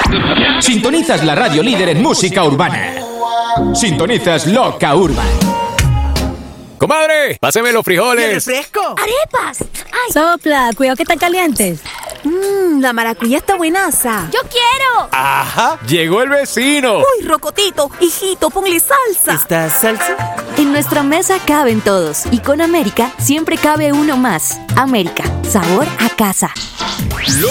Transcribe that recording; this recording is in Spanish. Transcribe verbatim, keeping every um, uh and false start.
Sintonizas la radio líder en música urbana. Sintonizas Loca Urban. ¡Comadre! ¡Páseme los frijoles! ¿Y el refresco? ¡Arepas! ¡Ay! Sopla, cuidado que están calientes. Mmm, la maracuyá está buenaza. ¡Yo quiero! ¡Ajá! ¡Llegó el vecino! ¡Uy, Rocotito! Hijito, ponle salsa. ¿Esta salsa? En nuestra mesa caben todos y con América siempre cabe uno más. América, sabor a casa.